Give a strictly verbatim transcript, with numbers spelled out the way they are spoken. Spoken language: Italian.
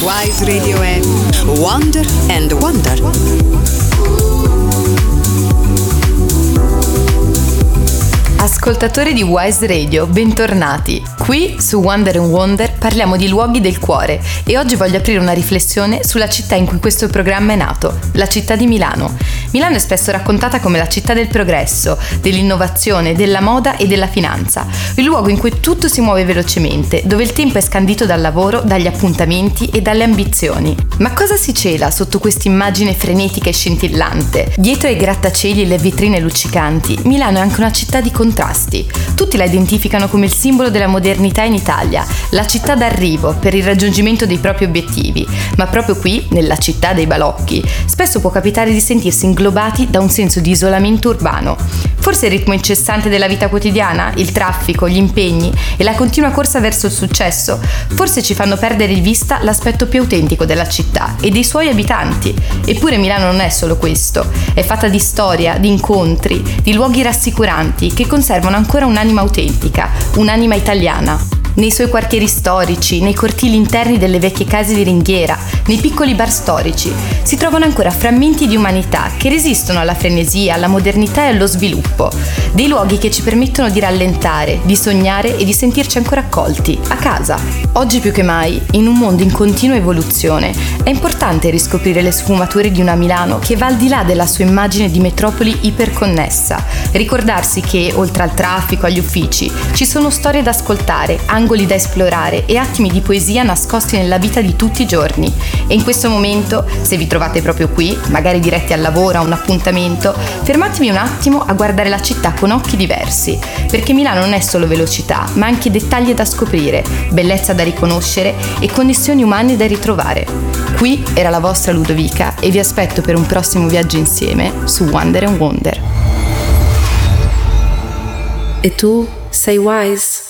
Wise Radio è Wonder and Wonder. Ascoltatori di Wise Radio, bentornati. Qui su Wonder and Wonder parliamo di luoghi del cuore e oggi voglio aprire una riflessione sulla città in cui questo programma è nato, la città di Milano. Milano è spesso raccontata come la città del progresso, dell'innovazione, della moda e della finanza, il luogo in cui tutto si muove velocemente, dove il tempo è scandito dal lavoro, dagli appuntamenti e dalle ambizioni. Ma cosa si cela sotto questa immagine frenetica e scintillante? Dietro ai grattacieli e le vetrine luccicanti, Milano è anche una città di contrasti. Tutti la identificano come il simbolo della modernità in Italia, la città d'arrivo per il raggiungimento dei propri obiettivi, ma proprio qui, nella città dei balocchi, spesso può capitare di sentirsi inglobati da un senso di isolamento urbano. Forse il ritmo incessante della vita quotidiana, il traffico, gli impegni e la continua corsa verso il successo, forse ci fanno perdere di vista l'aspetto più autentico della città e dei suoi abitanti. Eppure Milano non è solo questo, è fatta di storia, di incontri, di luoghi rassicuranti che conservano ancora un'anima autentica, un'anima italiana. Nei suoi quartieri storici, nei cortili interni delle vecchie case di ringhiera, nei piccoli bar storici, si trovano ancora frammenti di umanità che resistono alla frenesia, alla modernità e allo sviluppo. Dei luoghi che ci permettono di rallentare, di sognare e di sentirci ancora accolti, a casa. Oggi più che mai, in un mondo in continua evoluzione, è importante riscoprire le sfumature di una Milano che va al di là della sua immagine di metropoli iperconnessa. Ricordarsi che, oltre al traffico, agli uffici, ci sono storie da ascoltare, angoli da esplorare e attimi di poesia nascosti nella vita di tutti i giorni. E in questo momento, se vi trovate proprio qui, magari diretti al lavoro, a un appuntamento, fermatevi un attimo a guardare la città con occhi diversi, perché Milano non è solo velocità, ma anche dettagli da scoprire, bellezza da riconoscere e connessioni umane da ritrovare. Qui era la vostra Ludovica e vi aspetto per un prossimo viaggio insieme su Wonder and Wonder. E tu sei Wise?